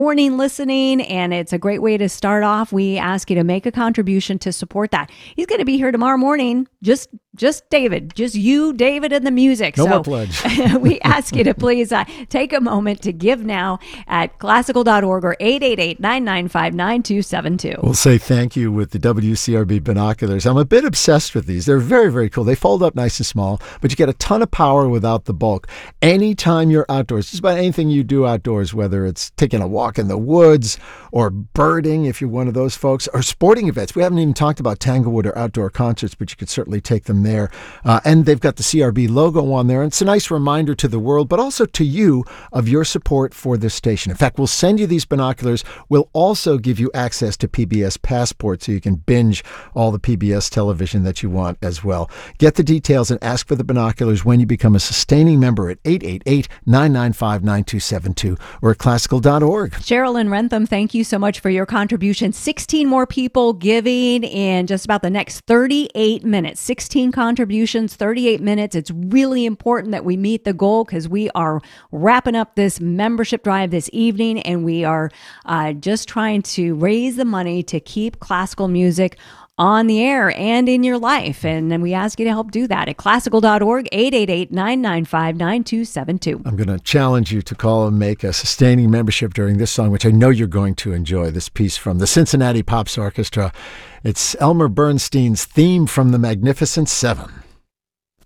morning listening, and it's a great way to start off. We ask you to make a contribution to support that. He's going to be here tomorrow morning. Just David, just you, David, and the music. No more pledge. We ask you to please take a moment to give now at classical.org or 888-995-9272. We'll say thank you with the WCRB binoculars. I'm a bit obsessed with these. They're very, very cool. They fold up nice and small, but you get a ton of power without the bulk. Anytime you're outdoors, just about anything you do outdoors, whether it's taking a walk in the woods or birding, if you're one of those folks, or sporting events. We haven't even talked about Tanglewood or outdoor concerts, but you could certainly take them there. And they've got the CRB logo on there. And it's a nice reminder to the world, but also to you of your support for this station. In fact, we'll send you these binoculars. We'll also give you access to PBS Passport so you can binge all the PBS television that you want as well. Get the details and ask for the binoculars when you become a sustaining member at 888-995-9272 or at classical.org. Cheryl and Rentham, thank you so much for your contribution. 16 more people giving in just about the next 38 minutes. 16 contributions, 38 minutes. It's really important that we meet the goal because we are wrapping up this membership drive this evening, and we are just trying to raise the money to keep classical music on the air and in your life. And then we ask you to help do that at classical.org, 888-995-9272. I'm going to challenge you to call and make a sustaining membership during this song, which I know you're going to enjoy. This piece from the Cincinnati Pops Orchestra. It's Elmer Bernstein's theme from The Magnificent Seven.